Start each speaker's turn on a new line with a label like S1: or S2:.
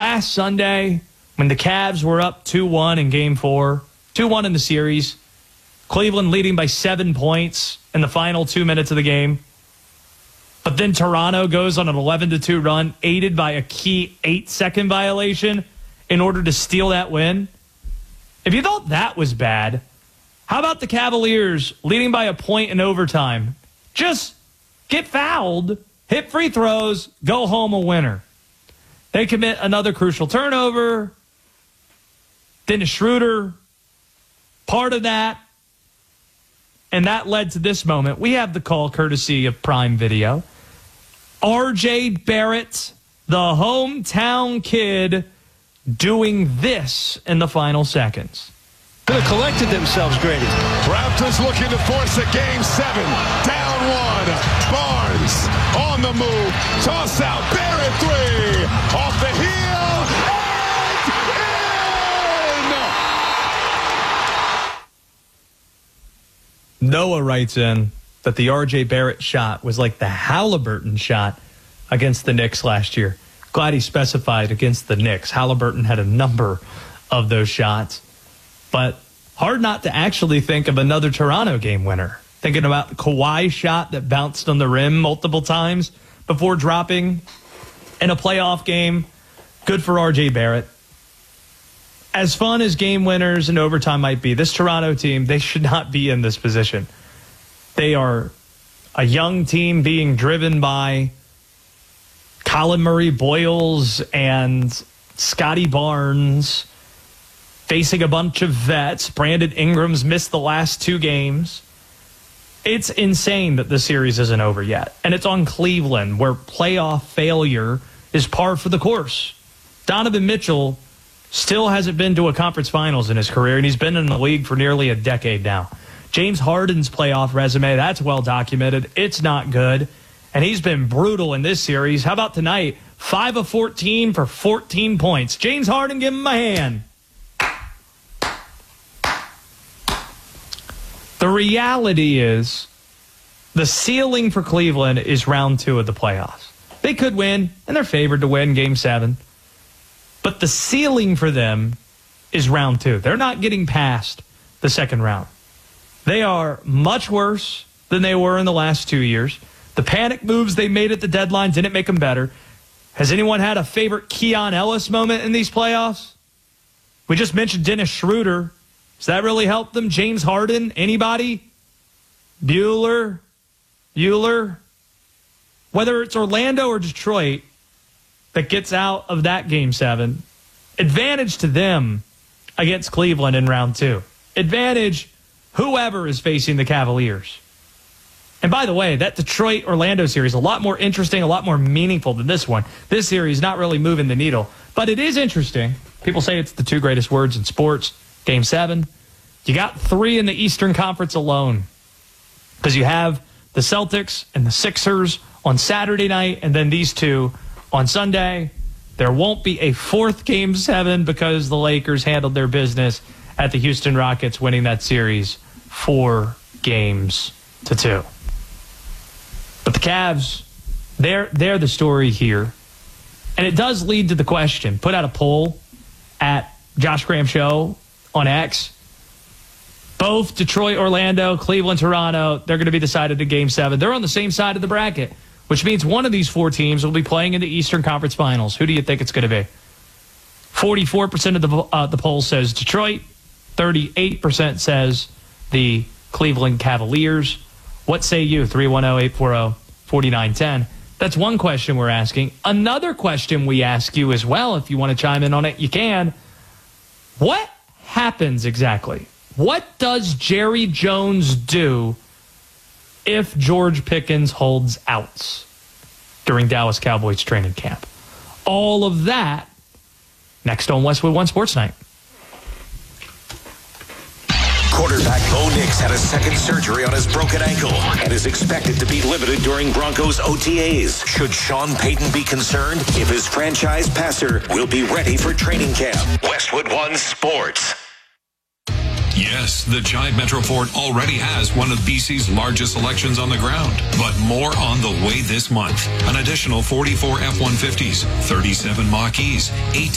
S1: last Sunday when the Cavs were up 2-1 in Game 4, 2-1 in the series, Cleveland leading by 7 points in the final 2 minutes of the game. But then Toronto goes on an 11-2 run, aided by a key 8-second violation in order to steal that win. If you thought that was bad, how about the Cavaliers leading by a point in overtime? Just get fouled, hit free throws, go home a winner. They commit another crucial turnover. Dennis Schroeder, part of that. And that led to this moment. We have the call courtesy of Prime Video. R.J. Barrett, the hometown kid, doing this in the final seconds.
S2: Could have collected themselves, Grady.
S3: Raptors looking to force a Game 7. Down 1. Barnes on the move. Toss out. Barrett 3. Off the heel. And in.
S1: Noah writes in that the R.J. Barrett shot was like the Halliburton shot against the Knicks last year. Glad he specified against the Knicks. Halliburton had a number of those shots. But hard not to actually think of another Toronto game winner. Thinking about the Kawhi shot that bounced on the rim multiple times before dropping in a playoff game. Good for R.J. Barrett. As fun as game winners and overtime might be, this Toronto team, they should not be in this position. They are a young team being driven by Colin Murray Boyles and Scotty Barnes, facing a bunch of vets. Brandon Ingram's missed the last 2 games. It's insane that the series isn't over yet. And it's on Cleveland, where playoff failure is par for the course. Donovan Mitchell still hasn't been to a conference finals in his career, and he's been in the league for nearly a decade now. James Harden's playoff resume, that's well documented. It's not good. And he's been brutal in this series. How about tonight? 5 of 14 for 14 points. James Harden, give him a hand. The reality is the ceiling for Cleveland is round 2 of the playoffs. They could win, and they're favored to win Game 7. But the ceiling for them is round 2. They're not getting past the second round. They are much worse than they were in the last 2 years. The panic moves they made at the deadline didn't make them better. Has anyone had a favorite Keon Ellis moment in these playoffs? We just mentioned Dennis Schroeder. Does that really help them? James Harden? Anybody? Bueller? Whether it's Orlando or Detroit that gets out of that Game 7, advantage to them against Cleveland in round 2. Advantage whoever is facing the Cavaliers. And by the way, that Detroit-Orlando series, a lot more interesting, a lot more meaningful than this one. This series not really moving the needle, but it is interesting. People say it's the 2 greatest words in sports. Game 7. You got 3 in the Eastern Conference alone, because you have the Celtics and the Sixers on Saturday night, and then these 2 on Sunday. There won't be a 4th Game 7 because the Lakers handled their business at the Houston Rockets, winning that series 4-2. But the Cavs, they're the story here. And it does lead to the question. Put out a poll at Josh Graham Show on X. Both Detroit, Orlando, Cleveland, Toronto, they're going to be decided in Game 7. They're on the same side of the bracket, which means one of these 4 teams will be playing in the Eastern Conference Finals. Who do you think it's going to be? 44% of the poll says Detroit. 38% says the Cleveland Cavaliers. What say you? 310-840-4910. That's one question we're asking. Another question we ask you as well, if you want to chime in on it, you can. What happens exactly? What does Jerry Jones do if George Pickens holds out during Dallas Cowboys training camp? All of that next on Westwood One Sports Night.
S4: Quarterback Bo Nix had a second surgery on his broken ankle and is expected to be limited during Broncos OTAs. Should Sean Payton be concerned if his franchise passer will be ready for training camp? Westwood One Sports.
S5: Yes, the Giant Metro Ford already has one of BC's largest selections on the ground, but more on the way this month. An additional 44 F-150s, 37 Mach-E's, 18